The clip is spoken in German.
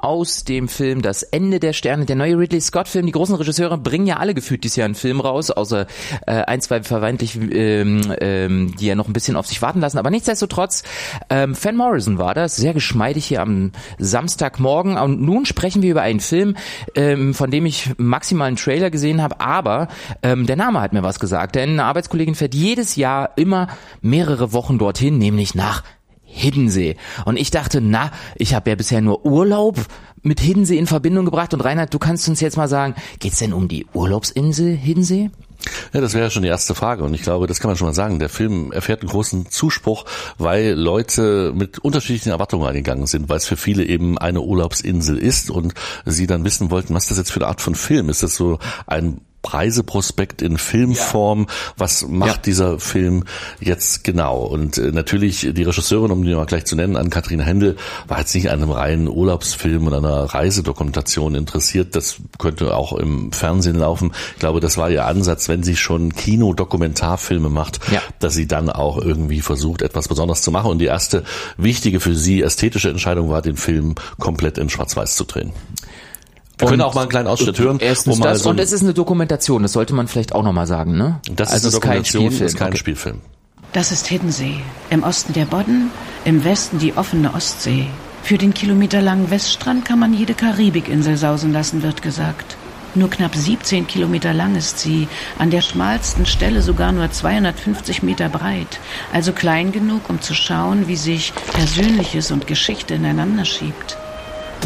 aus dem Film Das Ende der Sterne, der neue Ridley Scott-Film. Die großen Regisseure bringen ja alle gefühlt dieses Jahr einen Film raus, außer ein, zwei vermeintlich, die ja noch ein bisschen auf sich warten lassen. Aber nichtsdestotrotz, Van Morrison war das, sehr geschmeidig hier am Samstagmorgen. Und nun sprechen wir über einen Film, von dem ich maximal einen Trailer gesehen habe, aber der Name hat mir was gesagt, denn eine Arbeitskollegin fährt jedes Jahr immer mehrere Wochen dorthin, nämlich nach Hiddensee. Und ich dachte, ich habe ja bisher nur Urlaub mit Hiddensee in Verbindung gebracht. Und Reinhard, du kannst uns jetzt mal sagen, geht's denn um die Urlaubsinsel Hiddensee? Ja, das wäre ja schon die erste Frage und ich glaube, das kann man schon mal sagen. Der Film erfährt einen großen Zuspruch, weil Leute mit unterschiedlichen Erwartungen reingegangen sind, weil es für viele eben eine Urlaubsinsel ist und sie dann wissen wollten, was ist das jetzt für eine Art von Film? Ist das so ein Reiseprospekt in Filmform, was macht dieser Film jetzt genau? Und natürlich die Regisseurin, um die mal gleich zu nennen, Ann-Kathrin Hendel, war jetzt nicht an einem reinen Urlaubsfilm und einer Reisedokumentation interessiert. Das könnte auch im Fernsehen laufen. Ich glaube, das war ihr Ansatz, wenn sie schon Kino-Dokumentarfilme macht, dass sie dann auch irgendwie versucht, etwas Besonderes zu machen. Und die erste wichtige für sie ästhetische Entscheidung war, den Film komplett in Schwarz-Weiß zu drehen. Wir können auch mal einen kleinen Ausschnitt hören. Erstens das, und es ist eine Dokumentation, das sollte man vielleicht auch nochmal sagen, ne? Das ist eine Dokumentation, das ist kein Spielfilm. Das ist Hiddensee. Im Osten der Bodden, im Westen die offene Ostsee. Für den kilometerlangen Weststrand kann man jede Karibikinsel sausen lassen, wird gesagt. Nur knapp 17 Kilometer lang ist sie, an der schmalsten Stelle sogar nur 250 Meter breit. Also klein genug, um zu schauen, wie sich Persönliches und Geschichte ineinander schiebt.